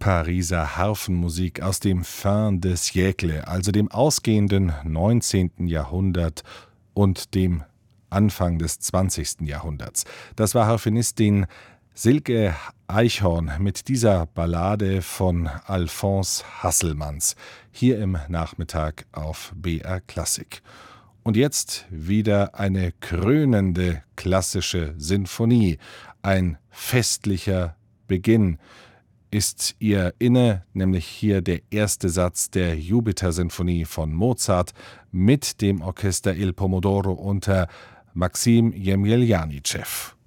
Pariser Harfenmusik aus dem Fin de siècle, also dem ausgehenden 19. Jahrhundert und dem Anfang des 20. Jahrhunderts. Das war Harfenistin Silke Eichhorn mit dieser Ballade von Alphonse Hasselmanns hier im Nachmittag auf BR Klassik. Und jetzt wieder eine krönende klassische Sinfonie, ein festlicher Beginn ist ihr inne, nämlich hier der erste Satz der Jupiter-Sinfonie von Mozart mit dem Orchester Il Pomodoro unter Maxim Jemjeljanitschew.